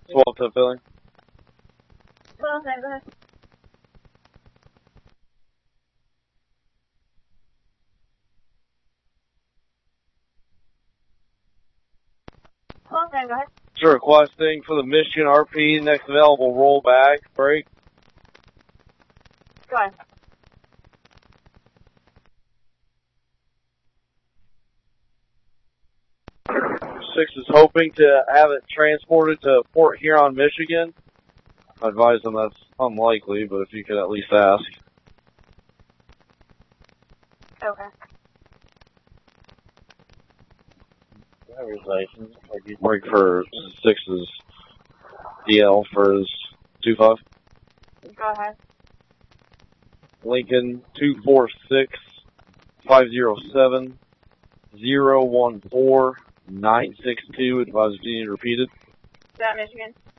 12 to filling. Well, okay, go ahead. Well, okay, go ahead. Sure, requesting for the Michigan RP, next available rollback, break. Go ahead. 6 is hoping to have it transported to Port Huron, Michigan. I advise them that's unlikely, but if you could at least ask. Okay. Driver's license. Break for 6's DL for his 2-5. Go ahead. Lincoln 246-507-014-962. Advise if you need repeated. Is that Michigan?